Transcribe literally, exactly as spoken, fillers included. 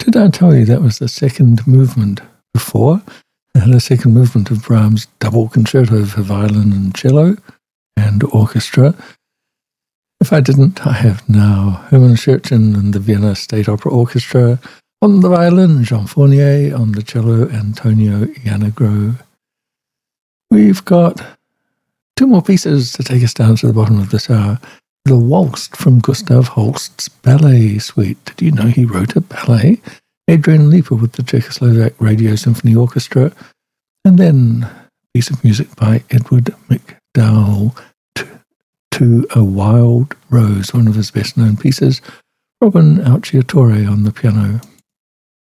Did I tell you that was the second movement before? The second movement of Brahms' double concerto for violin and cello and orchestra. If I didn't, I have now Hermann Scherchen and the Vienna State Opera Orchestra. On the violin, Jean Fournier. On the cello, Antonio Iannigro. We've got two more pieces to take us down to the bottom of this hour. The Waltz from Gustav Holst's Ballet Suite. Did you know he wrote a ballet? Adrian Lieper with the Czechoslovak Radio Symphony Orchestra. And then a piece of music by Edward McDowell, to, to A Wild Rose, one of his best-known pieces. Robin Alciatore on the piano.